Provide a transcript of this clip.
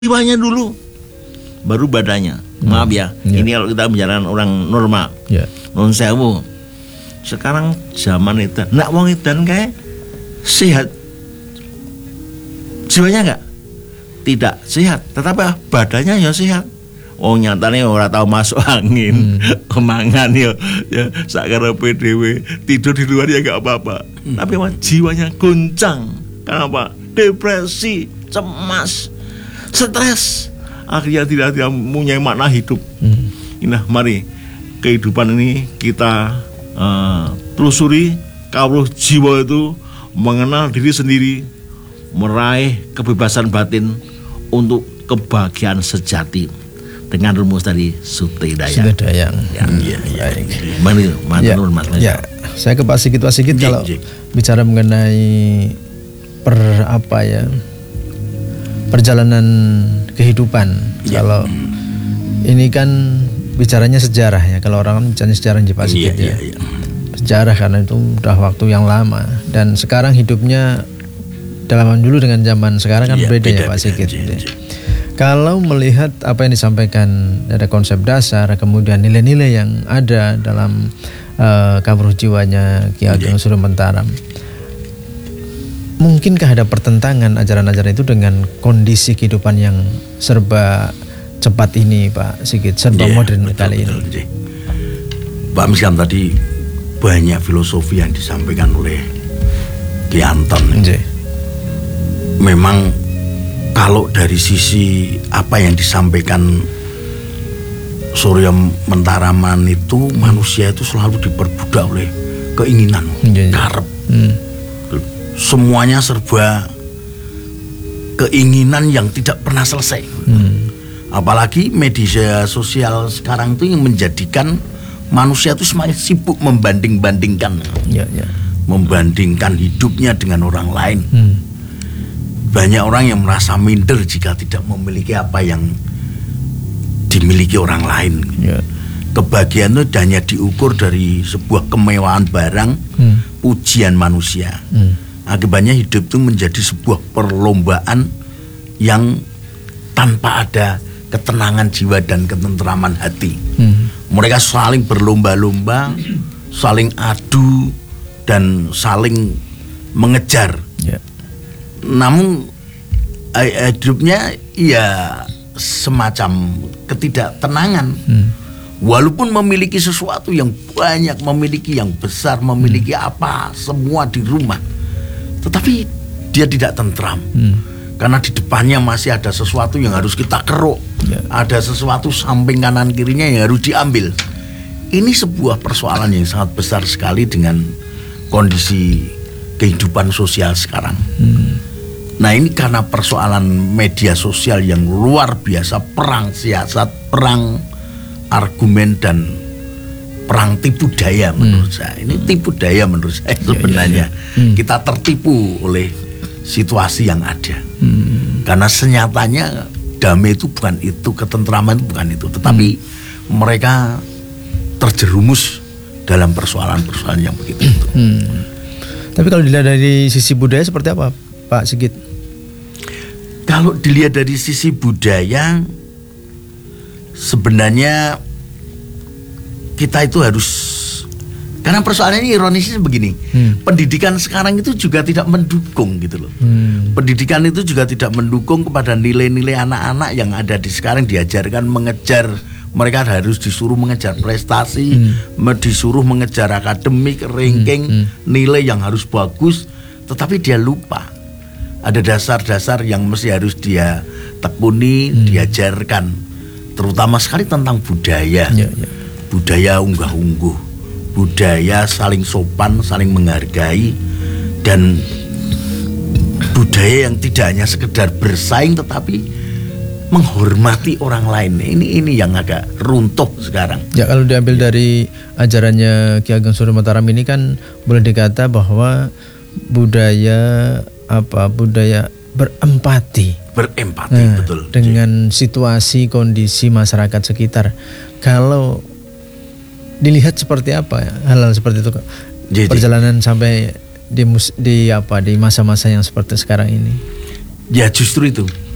jiwanya dulu, baru badannya. Maaf ya, ini kalau kita bicara orang normal. Non sewu. Sekarang zaman itu, nak wong edan kayak sehat, jiwanya enggak? Tidak sehat, tetapi badannya ya sehat. Oh nyatanya orang tahu masuk angin, kemangan ya sakarepe dhewe, tidur di luar ya enggak apa-apa. Tapi jiwanya goncang. Kenapa? Depresi, cemas, stres, akhirnya tidak punya makna hidup. Nah, mari kehidupan ini kita telusuri. Kalau jiwa itu mengenal diri sendiri, meraih kebebasan batin untuk kebahagiaan sejati dengan rumus dari Sute Dayang. Saya ke Pak Sigit kalau bicara mengenai perjalanan kehidupan. Kalau ini kan bicaranya sejarah ya. Kalau orang kan bicaranya sejarah Pak Sigit sejarah karena itu udah waktu yang lama dan sekarang hidupnya zaman dulu dengan zaman sekarang kan beda ya Pak Sigit. Kalau melihat apa yang disampaikan, ada konsep dasar, kemudian nilai-nilai yang ada dalam Kawruh Jiwanya Ki Ageng Surya Mataram, mungkinkah ada pertentangan ajaran-ajaran itu dengan kondisi kehidupan yang serba cepat ini Pak Sigit, serba modern kali ini? Pak Miskam, tadi banyak filosofi yang disampaikan oleh Ki Anton. Memang kalau dari sisi apa yang disampaikan Surya Mentaraman itu, manusia itu selalu diperbudak oleh keinginan, karep. Semuanya serba keinginan yang tidak pernah selesai. Apalagi media sosial sekarang itu yang menjadikan manusia itu semakin sibuk membanding-bandingkan, membandingkan hidupnya dengan orang lain. Banyak orang yang merasa minder jika tidak memiliki apa yang dimiliki orang lain. Kebahagiaan itu hanya diukur dari sebuah kemewahan barang, pujian manusia. Akibatnya hidup itu menjadi sebuah perlombaan yang tanpa ada ketenangan jiwa dan ketentraman hati. Mereka saling berlomba-lomba, saling adu dan saling mengejar. Namun hidupnya ya semacam ketidaktenangan. Walaupun memiliki sesuatu yang banyak, memiliki yang besar, memiliki apa semua di rumah, tetapi dia tidak tentram. Karena di depannya masih ada sesuatu yang harus kita keruk, ada sesuatu samping kanan kirinya yang harus diambil. Ini sebuah persoalan yang sangat besar sekali dengan kondisi kehidupan sosial sekarang. Nah, ini karena persoalan media sosial yang luar biasa, perang siasat, perang argumen dan perang tipu daya menurut saya. Ini tipu daya menurut saya sebenarnya. Kita tertipu oleh situasi yang ada. Karena senyatanya damai itu bukan itu, ketentraman itu bukan itu, tetapi mereka terjerumus dalam persoalan-persoalan yang begitu. Tapi kalau dilihat dari sisi budaya seperti apa Pak Sigit? Kalau dilihat dari sisi budaya, sebenarnya kita itu harus, karena persoalannya ironisnya begini, pendidikan sekarang itu juga tidak mendukung gitu loh. Pendidikan itu juga tidak mendukung kepada nilai-nilai anak-anak yang ada di sekarang, diajarkan mengejar, mereka harus disuruh mengejar prestasi, disuruh mengejar akademik, ranking, nilai yang harus bagus, tetapi dia lupa ada dasar-dasar yang mesti harus dia tekuni, diajarkan, terutama sekali tentang budaya. Budaya unggah-ungguh, budaya saling sopan, saling menghargai, dan budaya yang tidak hanya sekedar bersaing tetapi menghormati orang lain. Ini yang agak runtuh sekarang. Ya, kalau diambil dari ajarannya Ki Ageng Surya Mataram ini kan boleh dikata bahwa budaya berempati, betul, dengan situasi kondisi masyarakat sekitar. Kalau dilihat seperti apa ya, hal-hal seperti itu perjalanan sampai di masa-masa yang seperti sekarang ini? Ya justru itu